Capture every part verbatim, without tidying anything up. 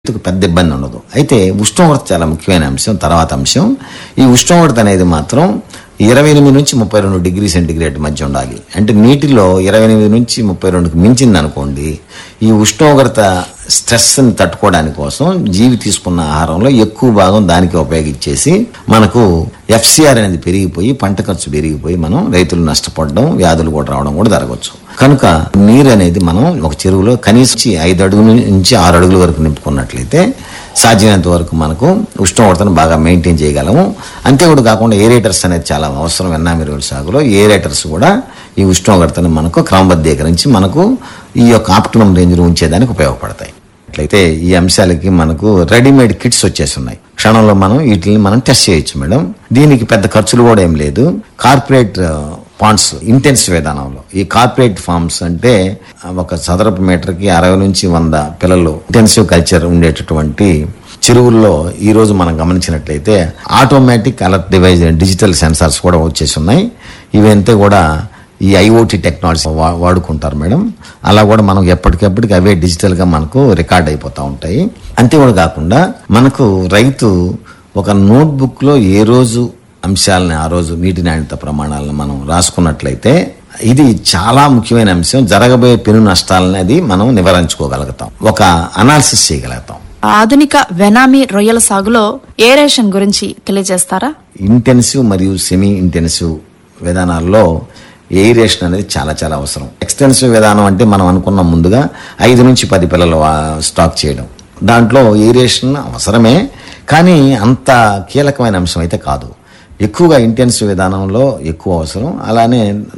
పెద్ద ఇబ్బంది ఉండదు. అయితే ఉష్ణోగ్రత చాలా ముఖ్యమైన అంశం. తర్వాత అంశం ఈ ఉష్ణోగ్రత అనేది మాత్రం ఇరవై ఎనిమిది నుంచి ముప్పై రెండు డిగ్రీ సెంటీగ్రేడ్ మధ్య ఉండాలి. అంటే నీటిలో ఇరవై ఎనిమిది నుంచి ముప్పై రెండుకి మించింది అనుకోండి, ఈ ఉష్ణోగ్రత స్ట్రెస్ని తట్టుకోవడానికి కోసం జీవి తీసుకున్న ఆహారంలో ఎక్కువ భాగం దానికి ఉపయోగించేసి మనకు ఎఫ్సిఆర్ అనేది పెరిగిపోయి పంట ఖర్చు పెరిగిపోయి మనం రైతులు నష్టపడడం, వ్యాధులు కూడా రావడం కూడా జరగవచ్చు. కనుక నీరు అనేది మనం ఒక చెరువులో కనీసం ఐదు అడుగుల నుంచి ఆరు అడుగుల వరకు నింపుకున్నట్లయితే సాధ్యమైనంత వరకు మనకు ఉష్ణోగ్రతను బాగా మెయింటైన్ చేయగలము. అంతే కూడా కాకుండా ఏరేటర్స్ అనేది చాలా అవసరం. ఎన్నామిరుల సాగులో ఏరేటర్స్ కూడా ఈ ఉష్ణోగ్రతను మనకు క్రమబద్ధీకరించి మనకు ఈ యొక్క ఆప్టిమం రేంజ్లో ఉంచేదానికి ఉపయోగపడతాయి. అట్లయితే ఈ అంశాలకి మనకు రెడీమేడ్ కిట్స్ వచ్చేసి ఉన్నాయి. క్షణంలో మనం వీటిని మనం టెస్ట్ చేయొచ్చు మేడం. దీనికి పెద్ద ఖర్చులు కూడా ఏం లేదు. కార్పొరేట్ పాండ్స్ ఇంటెన్సివ్ విధానంలో ఈ కార్పొరేట్ ఫార్మ్స్ అంటే ఒక చదరపు మీటర్కి అరవై నుంచి వంద పిల్లలు ఇంటెన్సివ్ కల్చర్ ఉండేటటువంటి చెరువుల్లో ఈ రోజు మనం గమనించినట్లయితే automatic alert device digital sensors కూడా వచ్చేసి ఉన్నాయి. ఇవంతా కూడా ఈ ఐఓటీ టెక్నాలజీ వాడుకుంటారు మేడం. అలా కూడా మనం ఎప్పటికెప్పటికి అవే డిజిటల్ గా మనకు రికార్డ్ అయిపోతూ ఉంటాయి. అంతే కూడా కాకుండా మనకు రైతు ఒక నోట్బుక్ లో ఏ రోజు అంశాలని ఆ రోజు నీటి నాణ్యత ప్రమాణాలను మనం రాసుకున్నట్లయితే ఇది చాలా ముఖ్యమైన అంశం. జరగబోయే పెను నష్టాలని అది మనం నివారించుకోగలుగుతాం, ఒక అనాలిసిస్ చేయగలుగుతాం. ఆధునిక వెనామీ రొయ్యల సాగులో ఏరేషన్ గురించి తెలియజేస్తారా? ఇంటెన్సివ్ మరియు సెమీ ఇంటెన్సివ్ విధానాల్లో ఎయిరేషన్ అనేది చాలా చాలా అవసరం. ఎక్స్టెన్సివ్ విధానం అంటే మనం అనుకున్న ముందుగా ఐదు నుంచి పది పిల్లలు స్టాక్ చేయడం, దాంట్లో ఎయిరేషన్ అవసరమే కానీ అంత కీలకమైన అంశం అయితే కాదు. ఎక్కువగా ఇంటెన్సివ్ విధానంలో ఎక్కువ అవసరం. అలానే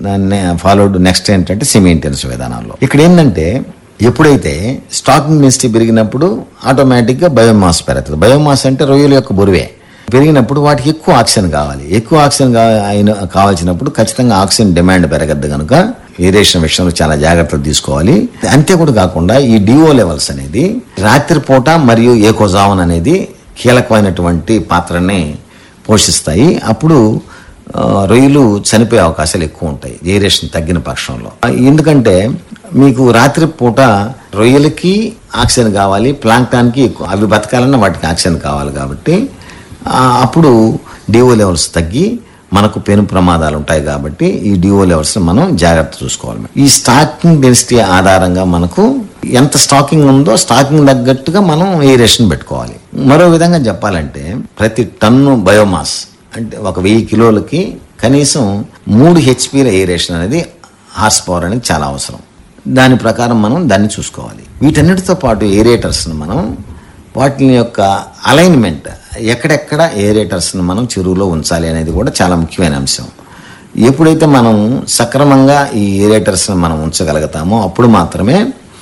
ఫాలోడ్ నెక్స్ట్ ఏంటంటే సెమీ ఇంటెన్సివ్ విధానంలో. ఇక్కడ ఏంటంటే ఎప్పుడైతే స్టాకింగ్ డెన్సిటీ పెరిగినప్పుడు ఆటోమేటిక్గా బయోమాస్ పెరుగుతుంది. బయోమాస్ అంటే రొయ్యల యొక్క బరువే పెరిగినప్పుడు వాటికి ఎక్కువ ఆక్సిజన్ కావాలి. ఎక్కువ ఆక్సిజన్ కావాల్సినప్పుడు ఖచ్చితంగా ఆక్సిజన్ డిమాండ్ పెరగద్దు. కనుక ఏరేషన్ విషయంలో చాలా జాగ్రత్తలు తీసుకోవాలి. అంతే కూడా కాకుండా ఈ డిఓ లెవెల్స్ అనేది రాత్రిపూట మరియు ఏకోజావన్ అనేది కీలకమైనటువంటి పాత్రని పోషిస్తాయి. అప్పుడు రొయ్యలు చనిపోయే అవకాశాలు ఎక్కువ ఉంటాయి ఏరేషన్ తగ్గిన పక్షంలో. ఎందుకంటే మీకు రాత్రి పూట రొయ్యలకి ఆక్సిజన్ కావాలి, ప్లాంక్టాన్కి ఎక్కువ అవి బతకాలన్నా వాటికి ఆక్సిజన్ కావాలి. కాబట్టి అప్పుడు డిఓ లెవెల్స్ తగ్గి మనకు పెను ప్రమాదాలు ఉంటాయి. కాబట్టి ఈ డిఓ లెవెల్స్ మనం జాగ్రత్త చూసుకోవాలి. ఈ స్టాకింగ్ డెన్సిటీ ఆధారంగా మనకు ఎంత స్టాకింగ్ ఉందో స్టాకింగ్ తగ్గట్టుగా మనం ఏరేషన్ పెట్టుకోవాలి. మరో విధంగా చెప్పాలంటే ప్రతి టన్ను బయోమాస్ అంటే ఒక వెయ్యి కిలోలకి కనీసం మూడు హెచ్పీల ఏరేషన్ అనేది హార్స్ పవర్ అనేది చాలా అవసరం. దాని ప్రకారం మనం దాన్ని చూసుకోవాలి. వీటన్నిటితో పాటు ఏరేటర్స్ని మనం వాటి యొక్క అలైన్మెంట్ ఎక్కడెక్కడ ఏరేటర్స్ని మనం చెరువులో ఉంచాలి అనేది కూడా చాలా ముఖ్యమైన అంశం. ఎప్పుడైతే మనం సక్రమంగా ఈ ఏరేటర్స్ని మనం ఉంచగలుగుతామో అప్పుడు మాత్రమే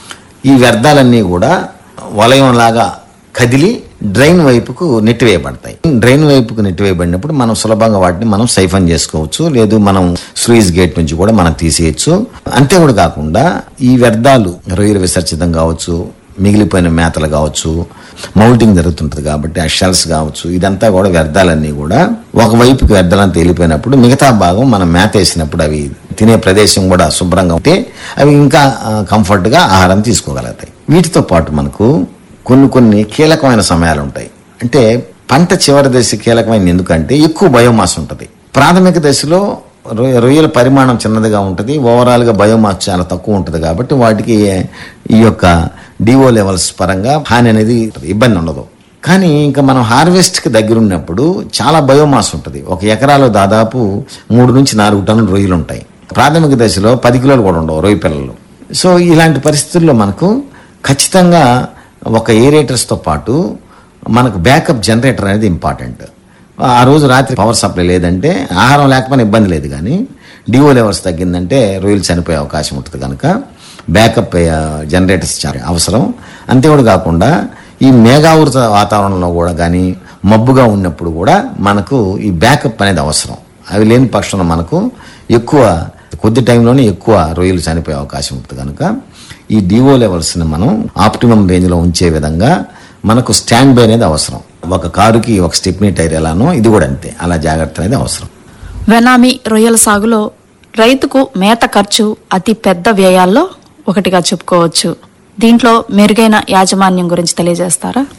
ఈ వ్యర్థాలన్నీ కూడా వలయంలాగా కదిలి డ్రైన్ వైపుకు నెట్టివేయబడతాయి. డ్రైన్ వైపుకు నెట్టివేయబడినప్పుడు మనం సులభంగా వాటిని మనం సైఫన్ చేసుకోవచ్చు, లేదు మనం స్లూయిస్ గేట్ నుంచి కూడా మనం తీసేయచ్చు. అంతే కూడా కాకుండా ఈ వ్యర్థాలు రొయ్యలు విసర్జితం కావచ్చు, మిగిలిపోయిన మేతలు కావచ్చు, మౌల్టింగ్ జరుగుతుంటుంది కాబట్టి ఆ షెల్స్ కావచ్చు, ఇదంతా కూడా వ్యర్థాలన్నీ కూడా ఒకవైపుకి వ్యర్థాలంతా వెళ్ళిపోయినప్పుడు మిగతా భాగం మనం మేత వేసినప్పుడు అవి తినే ప్రదేశం కూడా శుభ్రంగా ఉంటే అవి ఇంకా కంఫర్ట్గా ఆహారం తీసుకోగలుగుతాయి. వీటితో పాటు మనకు కొన్ని కొన్ని కీలకమైన సమయాలు ఉంటాయి. అంటే పంట చివరి దశ కీలకమైనది. ఎందుకంటే ఎక్కువ బయోమాస్ ఉంటుంది. ప్రాథమిక దశలో రొయ్యల పరిమాణం చిన్నదిగా ఉంటుంది, ఓవరాల్గా బయోమాస్ చాలా తక్కువ ఉంటుంది. కాబట్టి వాటికి ఈ యొక్క డిఓ లెవెల్స్ పరంగా హాని అనేది ఇబ్బంది ఉండదు. కానీ ఇంకా మనం హార్వెస్ట్కి దగ్గరున్నప్పుడు చాలా బయోమాస్ ఉంటుంది. ఒక ఎకరాలో దాదాపు మూడు నుంచి నాలుగు టన్నుల రొయ్యలు ఉంటాయి. ప్రాథమిక దశలో పది కిలోలు కూడా ఉండవు రొయ్య పిల్లలు. సో ఇలాంటి పరిస్థితుల్లో మనకు ఖచ్చితంగా ఒక ఏరేటర్స్తో పాటు మనకు బ్యాకప్ జనరేటర్ అనేది ఇంపార్టెంట్. ఆ రోజు రాత్రి పవర్ సప్లై లేదంటే ఆహారం లేకపోయినా ఇబ్బంది లేదు, కానీ డిఓ లెవెల్స్ తగ్గిందంటే రొయ్యలు చనిపోయే అవకాశం ఉంటుంది. కనుక బ్యాకప్ జనరేటర్స్ చాలా అవసరం. అంతే కూడా కాకుండా ఈ మేఘావృత వాతావరణంలో కూడా కానీ మబ్బుగా ఉన్నప్పుడు కూడా మనకు ఈ బ్యాకప్ అనేది అవసరం. అవి లేని పక్షంలో మనకు ఎక్కువ కొద్ది టైంలోనే ఎక్కువ రొయ్యలు చనిపోయే అవకాశం ఉంటుంది. కనుక ఈ డిఓ లెవెల్స్ని మనం ఆప్టిమం రేంజ్లో ఉంచే విధంగా మనకు స్టాండ్ బై అనేది అవసరం. ఒక కారుకి ఒక స్టెప్నీ టైర్ ఎలానో ఇది కూడా అంతే, అలా జాగ్రత్త అనేది అవసరం. వెనామీ రొయ్యల సాగులో రైతుకు మేత ఖర్చు అతి పెద్ద వ్యయాల్లో ఒకటిగా చెప్పుకోవచ్చు. దీంట్లో మెరుగైన యాజమాన్యం గురించి తెలియజేస్తారా?